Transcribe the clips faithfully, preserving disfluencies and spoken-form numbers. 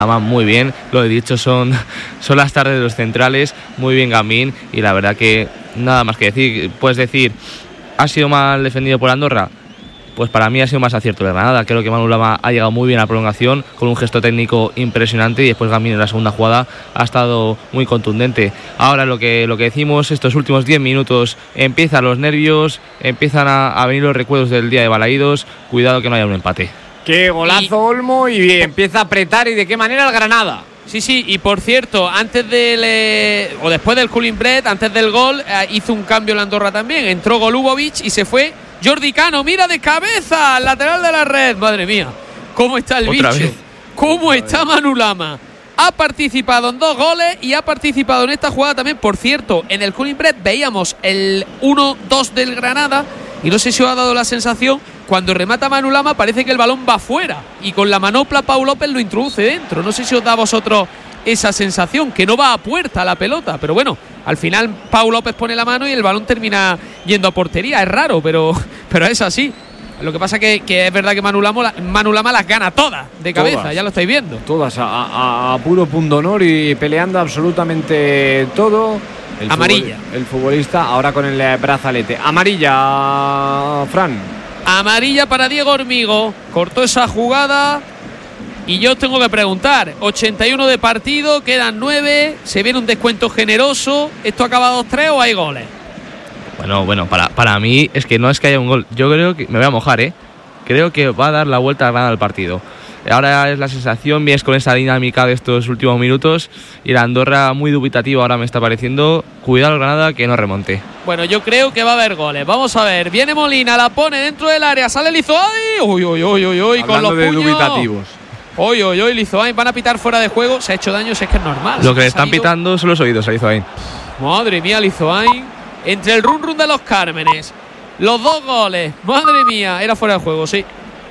Muy bien, lo he dicho, son, son las tardes de los centrales, muy bien Gambín, y la verdad que nada más que decir. Puedes decir, ¿ha sido mal defendido por Andorra? Pues para mí ha sido más acierto de Granada. Creo que Manu Lama ha llegado muy bien a la prolongación con un gesto técnico impresionante, y después Gambín en la segunda jugada ha estado muy contundente. Ahora lo que, lo que decimos, estos últimos diez minutos empiezan los nervios, empiezan a, a venir los recuerdos del día de Balaídos. Cuidado que no haya un empate. Qué golazo, y... Olmo, y empieza a apretar, y de qué manera el Granada. Sí, sí, y por cierto, antes del eh, o después del cooling break, antes del gol, eh, hizo un cambio la Andorra también. Entró Golubovic y se fue Jordi Cano. Mira, de cabeza al lateral de la red. Madre mía, cómo está el Otra bicho. Vez. Cómo Otra está vez. Manu Lama. Ha participado en dos goles y ha participado en esta jugada también. Por cierto, en el cooling break veíamos el uno dos del Granada, y no sé si os ha dado la sensación, cuando remata Manu Lama parece que el balón va fuera, y con la manopla Pau López lo introduce dentro. No sé si os da a vosotros esa sensación, que no va a puerta la pelota, pero bueno, al final Pau López pone la mano y el balón termina yendo a portería. Es raro, pero, pero es así. Lo que pasa que, que es verdad que Manu Lama, Manu Lama las gana todas de cabeza, todas, ya lo estáis viendo. Todas a, a, a puro pundonor y peleando absolutamente todo. El Amarilla. Futbol, el futbolista ahora con el brazalete. Amarilla, Fran. Amarilla para Diego Hormigo. Cortó esa jugada. Y yo os tengo que preguntar, ochenta y uno de partido, quedan nueve, se viene un descuento generoso. ¿Esto acaba dos tres o hay goles? Bueno, bueno, para, para mí es que no es que haya un gol. Yo creo que, me voy a mojar, ¿eh? Creo que va a dar la vuelta a Granada al partido. Ahora es la sensación, vienes con esa dinámica de estos últimos minutos, y la Andorra muy dubitativa ahora me está pareciendo. Cuidado Granada que no remonte. Bueno, yo creo que va a haber goles. Vamos a ver, viene Molina, la pone dentro del área, sale Lizoadi. Uy, uy, uy, uy, uy, con los de puños. dubitativos. Uy, uy, uy, Lizoain, van a pitar fuera de juego. Se ha hecho daño, si es que es normal. Lo que le están salido... pitando son los oídos a Lizoain. Madre mía, Lizoain. Entre el run run de los Cármenes, los dos goles, madre mía, era fuera de juego, sí.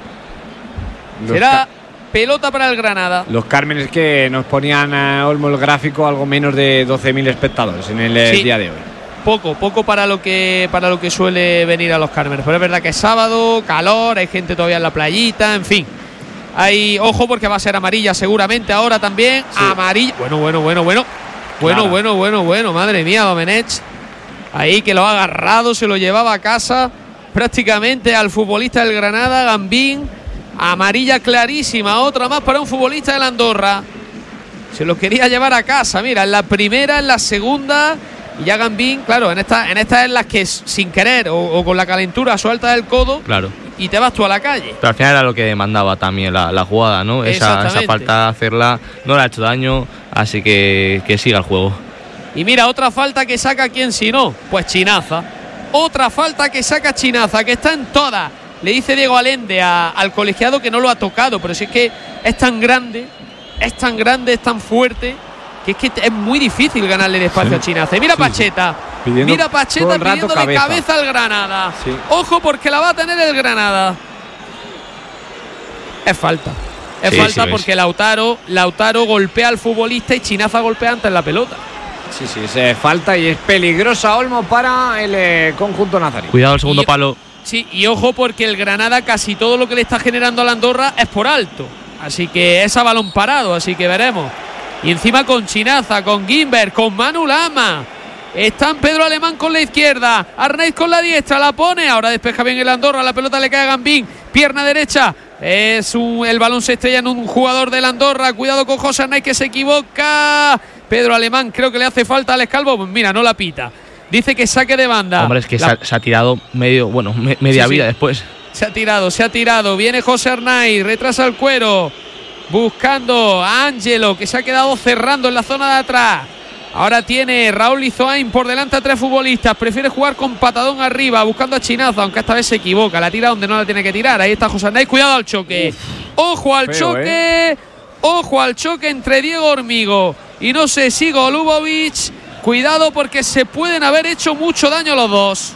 Los Será pelota para el Granada. Los Cármenes que nos ponían a Olmo el gráfico algo menos de doce mil espectadores en el sí. día de hoy. Poco, poco para lo que para lo que suele venir a los Cármenes. Pero es verdad que es sábado, calor, hay gente todavía en la playita, en fin. Hay, ojo, porque va a ser amarilla seguramente ahora también. Sí. Amarilla. Bueno, bueno, bueno, bueno. Bueno, claro. bueno, bueno, bueno. Madre mía, Domenech. Ahí que lo ha agarrado, se lo llevaba a casa prácticamente al futbolista del Granada, Gambín. Amarilla clarísima, otra más para un futbolista del Andorra. Se lo quería llevar a casa, mira, en la primera, en la segunda. Y ya Gambín, claro, en esta, en estas es las que sin querer o, o con la calentura suelta del codo. Claro. Y te vas tú a la calle. Pero al final era lo que demandaba también la, la jugada, ¿no? Esa, esa falta hacerla no le ha hecho daño, así que que siga el juego. Y mira, otra falta que saca quién si no, pues Chinaza. Otra falta que saca Chinaza, que está en todas. Le dice Diego Allende a, al colegiado que no lo ha tocado, pero si es que es tan grande, es tan grande, es tan fuerte, que es que es muy difícil ganarle el espacio sí. a Chinaza. Y mira sí, Pacheta, sí. mira Pacheta pidiéndole cabeza. cabeza al Granada. Sí. Ojo, porque la va a tener el Granada. Es falta. Es sí, falta sí, porque Lautaro, Lautaro golpea al futbolista y Chinaza golpea antes la pelota. Sí, sí, se falta y es peligrosa, Olmo, para el eh, conjunto nazarí. Cuidado el segundo y, palo. Sí, y ojo porque el Granada casi todo lo que le está generando a la Andorra es por alto. Así que es a balón parado, así que veremos. Y encima con Chinaza, con Guimber, con Manu Lama. Están Pedro Alemán con la izquierda, Arnaiz con la diestra, la pone, ahora despeja bien el Andorra, la pelota le cae a Gambín, pierna derecha. Es un, el balón se estrella en un jugador del Andorra. Cuidado con José Arnaiz que se equivoca. Pedro Alemán creo que le hace falta al Escalvo. Pues mira, no la pita. Dice que saque de banda. Hombre, es que la... se, ha, se ha tirado medio, bueno, me, media sí, vida sí. después. Se ha tirado, se ha tirado. Viene José Arnaiz, retrasa el cuero. Buscando a Ángelo, que se ha quedado cerrando en la zona de atrás. Ahora tiene Raúl Lizoain por delante a tres futbolistas. Prefiere jugar con patadón arriba, buscando a Chinaza, aunque esta vez se equivoca. La tira donde no la tiene que tirar. Ahí está José Arnaiz. Cuidado al choque. Uf, ojo al feo, choque. Eh. Ojo al choque entre Diego Hormigo y no sé si Golubovic. Cuidado porque se pueden haber hecho mucho daño los dos.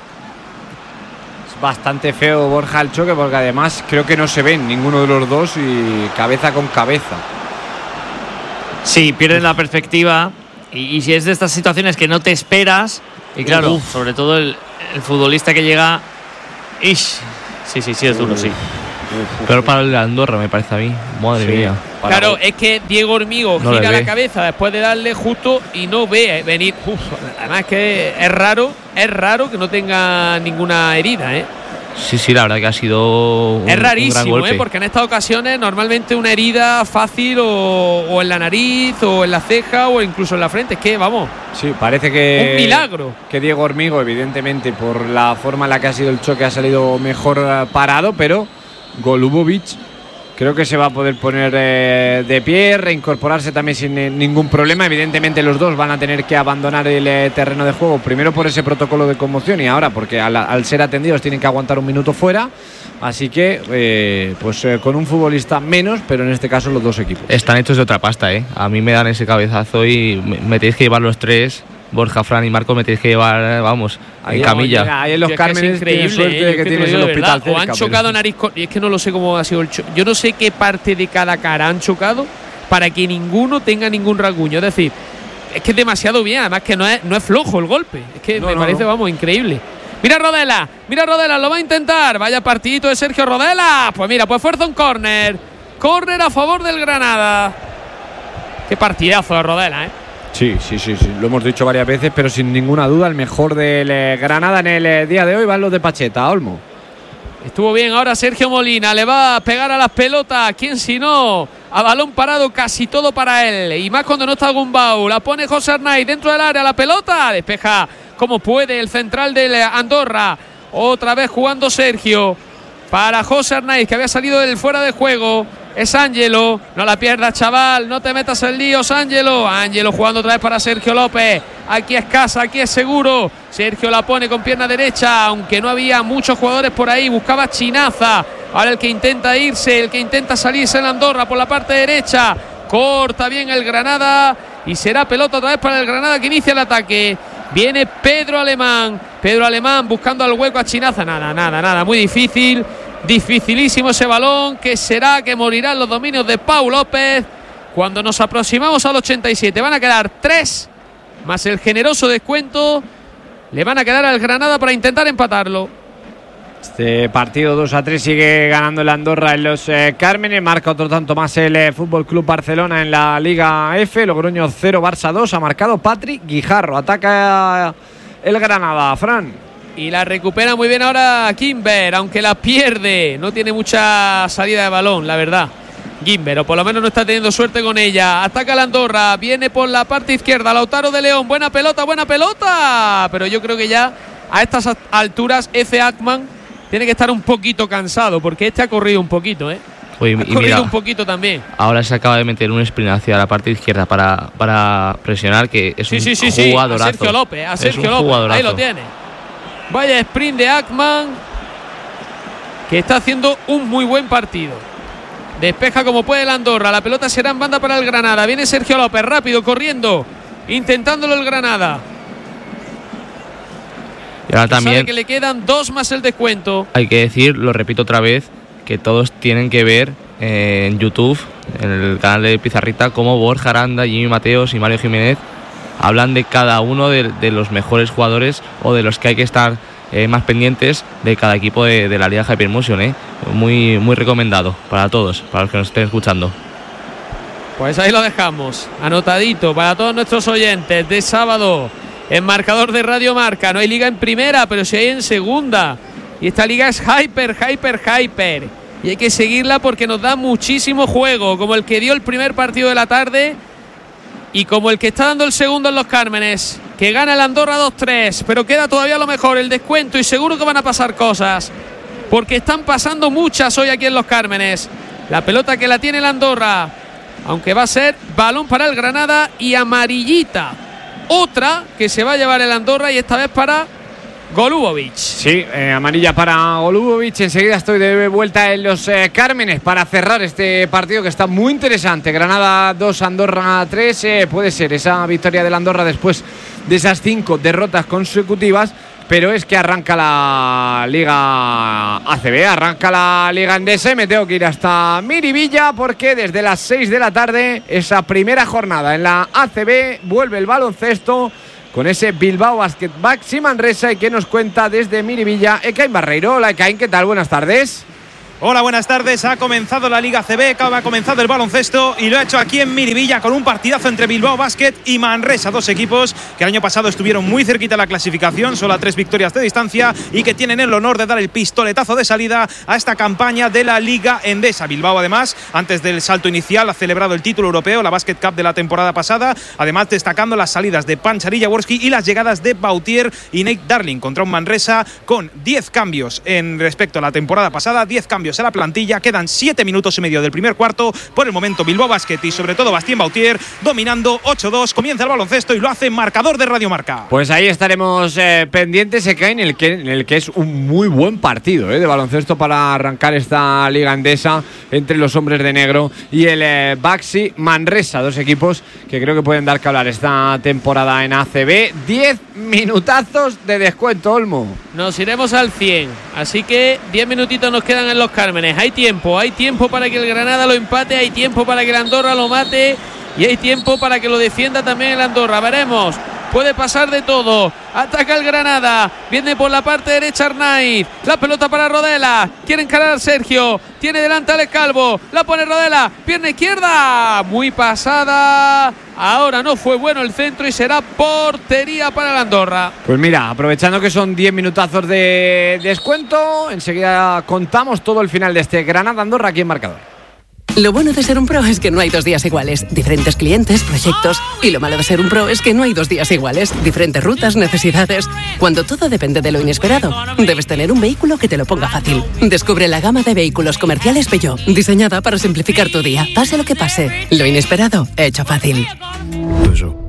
Es bastante feo, Borja, el choque, porque además creo que no se ven ninguno de los dos y cabeza con cabeza. Sí, pierden la perspectiva. Y, y si es de estas situaciones que no te esperas, y claro, Uf. sobre todo el, el futbolista que llega. Ish. Sí, sí, sí, es duro, sí. Peor para el Andorra, me parece a mí. Madre Sí. mía. Para Claro, Go- es que Diego Hormigo No gira le la ve. cabeza después de darle justo y no ve venir. Uf, además que es raro, es raro que no tenga ninguna herida, ¿eh? Sí, sí, la verdad que ha sido un, es un gran rarísimo, golpe. ¿eh? Porque en estas ocasiones normalmente una herida fácil o, o en la nariz o en la ceja o incluso en la frente. Es que, vamos, Sí, parece que. un milagro. Que Diego Hormigo, evidentemente, por la forma en la que ha sido el choque, ha salido mejor eh, parado, pero Golubovic creo que se va a poder poner eh, de pie, reincorporarse también sin eh, ningún problema. Evidentemente los dos van a tener que abandonar el eh, terreno de juego, primero por ese protocolo de conmoción y ahora porque al, al ser atendidos tienen que aguantar un minuto fuera. Así que, eh, pues eh, con un futbolista menos, pero en este caso los dos equipos. Están hechos de otra pasta, ¿eh? A mí me dan ese cabezazo y me, me tenéis que llevar los tres. Borja, Fran y Marco me tenéis que llevar, vamos, en Ahí, camilla. oye, ahí en los Tío, es que es Cármenes tienen increíble, suerte ¿eh? de Es que te lo tienes digo el de hospital verdad. O han cerca, chocado pero- nariz con- y es que no lo sé cómo ha sido el choque. Yo no sé qué parte de cada cara han chocado para que ninguno tenga ningún rasguño. Es decir, es que es demasiado bien. Además que no es, no es flojo el golpe. Es que No, me no, parece, no. vamos, increíble. Mira Rodela, mira Rodela, lo va a intentar. Vaya partidito de Sergio Rodela. Pues mira, pues fuerza un córner. Córner a favor del Granada. Qué partidazo de Rodela, ¿eh? Sí, sí, sí, sí, lo hemos dicho varias veces, pero sin ninguna duda el mejor del eh, Granada en el eh, día de hoy van los de Pacheta, Olmo. Estuvo bien ahora Sergio Molina, le va a pegar a las pelotas, ¿quién si no? A balón parado casi todo para él, y más cuando no está Gumbau, la pone José Arnaiz dentro del área, la pelota, despeja como puede el central del Andorra, otra vez jugando Sergio, para José Arnaiz que había salido del fuera de juego, es Ángelo, no la pierdas chaval, no te metas en líos Ángelo, Ángelo jugando otra vez para Sergio López, aquí es casa, aquí es seguro, Sergio la pone con pierna derecha, aunque no había muchos jugadores por ahí, buscaba Chinaza, ahora el que intenta irse, el que intenta salirse en Andorra por la parte derecha, corta bien el Granada y será pelota otra vez para el Granada que inicia el ataque, viene Pedro Alemán, Pedro Alemán buscando al hueco a Chinaza, nada, nada, nada, muy difícil, dificilísimo ese balón, que será que morirán los dominios de Pau López cuando nos aproximamos al ochenta y siete, van a quedar tres más el generoso descuento, le van a quedar al Granada para intentar empatarlo. Este partido dos a tres sigue ganando el Andorra en los eh, Cármenes, marca otro tanto más el eh, Fútbol Club Barcelona en la Liga F, Logroño cero, Barça dos, ha marcado Patrick Guijarro, ataca el Granada, Fran. Y la recupera muy bien ahora Kimber, aunque la pierde. No tiene mucha salida de balón, la verdad. Kimber, o por lo menos no está teniendo suerte con ella. Ataca la Andorra, viene por la parte izquierda. Lautaro de León, buena pelota, buena pelota. Pero yo creo que ya a estas alturas F. Ackman tiene que estar un poquito cansado, porque este ha corrido un poquito, ¿eh? Oye, ha y corrido mira, un poquito también. ahora se acaba de meter un sprint hacia la parte izquierda para, para presionar, que es Sí, un sí, sí, sí. A jugadorazo. Sergio López, a Es Sergio un López. jugadorazo. Ahí lo tiene. Vaya sprint de Ackman, que está haciendo un muy buen partido. Despeja como puede el Andorra. La pelota será en banda para el Granada. Viene Sergio López, rápido, corriendo, intentándolo el Granada. Y ahora Sabe también que le quedan dos más el descuento. hay que decir, lo repito otra vez, que todos tienen que ver eh, en YouTube, en el canal de Pizarrita, cómo Borja Aranda, Jimmy Mateos y Mario Jiménez hablan de cada uno de, de los mejores jugadores o de los que hay que estar eh, más pendientes de cada equipo de, de la Liga Hypermotion, ¿eh? Muy, muy recomendado para todos, para los que nos estén escuchando. Pues ahí lo dejamos, anotadito para todos nuestros oyentes de sábado. En marcador de Radio Marca, no hay liga en primera, pero sí hay en segunda. Y esta liga es hyper, hyper, hyper. Y hay que seguirla porque nos da muchísimo juego, como el que dio el primer partido de la tarde y como el que está dando el segundo en los Cármenes, que gana el Andorra dos tres, pero queda todavía lo mejor, el descuento, y seguro que van a pasar cosas, porque están pasando muchas hoy aquí en los Cármenes. La pelota que la tiene el Andorra, aunque va a ser balón para el Granada y amarillita. Otra que se va a llevar el Andorra y esta vez para Golubovic. Sí, eh, amarilla para Golubovic. Enseguida estoy de vuelta en los eh, Cármenes para cerrar este partido que está muy interesante. Granada dos, Andorra tres. Eh, puede ser esa victoria del Andorra después de esas cinco derrotas consecutivas. Pero es que arranca la Liga A C B, arranca la Liga Endesa y me tengo que ir hasta Miribilla porque desde las seis de la tarde, esa primera jornada en la A C B, vuelve el baloncesto con ese Bilbao Basket Baxi Manresa. Y que nos cuenta desde Miribilla Ekain Barreiro. Hola Ekain, ¿qué tal? Buenas tardes. Hola, buenas tardes. Ha comenzado la Liga A C B, ha comenzado el baloncesto y lo ha hecho aquí en Miribilla con un partidazo entre Bilbao Basket y Manresa, dos equipos que el año pasado estuvieron muy cerquita de la clasificación, solo a tres victorias de distancia, y que tienen el honor de dar el pistoletazo de salida a esta campaña de la Liga Endesa. Bilbao, además, antes del salto inicial, ha celebrado el título europeo, la Basket Cup de la temporada pasada, además destacando las salidas de Panchar y Jaworski y las llegadas de Bautier y Nate Darling contra un Manresa con diez cambios en respecto a la temporada pasada, diez cambios a la plantilla, quedan siete minutos y medio del primer cuarto. Por el momento Bilbao Basket y sobre todo Bastien Bautier dominando ocho dos. Comienza el baloncesto y lo hace marcador de Radio Marca. Pues ahí estaremos eh, pendientes, se cae en el que en el que es un muy buen partido eh, de baloncesto para arrancar esta Liga Endesa entre los hombres de negro y el eh, Baxi Manresa, dos equipos que creo que pueden dar que hablar esta temporada en A C B. diez minutazos de descuento, Olmo. Nos iremos al cien, así que diez minutitos nos quedan en los Cármenes. Hay tiempo, hay tiempo para que el Granada lo empate, hay tiempo para que el Andorra lo mate y hay tiempo para que lo defienda también el Andorra. Veremos, puede pasar de todo. Ataca el Granada, viene por la parte derecha Arnaiz, la pelota para Rodela, quiere encarar Sergio, tiene delante Alex Calvo, la pone Rodela, pierna izquierda, muy pasada. Ahora no fue bueno el centro y será portería para el Andorra. Pues mira, aprovechando que son diez minutazos de descuento, enseguida contamos todo el final de este Granada-Andorra aquí en Marcador. Lo bueno de ser un pro es que no hay dos días iguales. Diferentes clientes, proyectos. Y lo malo de ser un pro es que no hay dos días iguales. Diferentes rutas, necesidades. Cuando todo depende de lo inesperado, debes tener un vehículo que te lo ponga fácil. Descubre la gama de vehículos comerciales Peugeot, diseñada para simplificar tu día. Pase lo que pase, lo inesperado, hecho fácil. Peugeot.